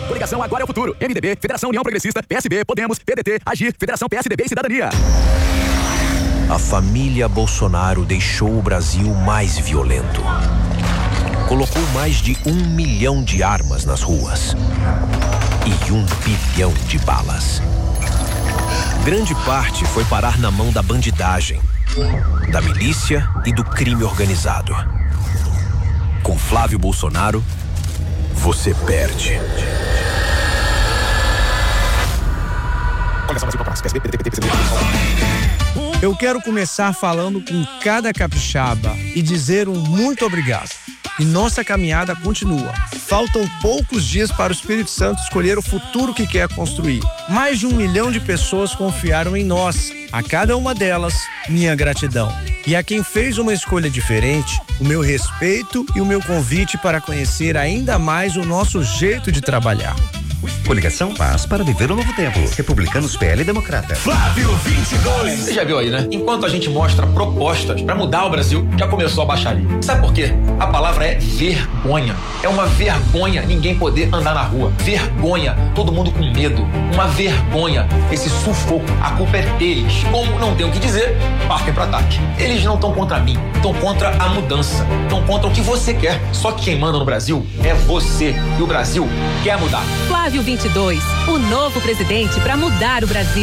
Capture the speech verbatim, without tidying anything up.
Coligação Agora é o Futuro. M D B, Federação União Progressista, P S B, Podemos, P D T, Agir, Federação P S D B e Cidadania. A família Bolsonaro deixou o Brasil mais violento. Colocou mais de um milhão de armas nas ruas e um bilhão de balas. Grande parte foi parar na mão da bandidagem, da milícia e do crime organizado. Com Flávio Bolsonaro, você perde. Eu quero começar falando com cada capixaba e dizer um muito obrigado. E nossa caminhada continua. Faltam poucos dias para o Espírito Santo escolher o futuro que quer construir. Mais de um milhão de pessoas confiaram em nós. A cada uma delas, minha gratidão. E a quem fez uma escolha diferente, o meu respeito e o meu convite para conhecer ainda mais o nosso jeito de trabalhar. Coligação Paz para viver o novo tempo. Republicanos, P L e Democrata. Flávio vinte e dois. Você já viu aí, né? Enquanto a gente mostra propostas pra mudar o Brasil, já começou a baixaria. Sabe por quê? A palavra é vergonha. É uma vergonha ninguém poder andar na rua. Vergonha, todo mundo com medo. Uma vergonha, esse sufoco. A culpa é deles. Como não tem o que dizer, partem pro ataque. Eles não estão contra mim, estão contra a mudança. Estão contra o que você quer. Só que quem manda no Brasil é você. E o Brasil quer mudar. Flávio vinte e dois, o novo presidente para mudar o Brasil.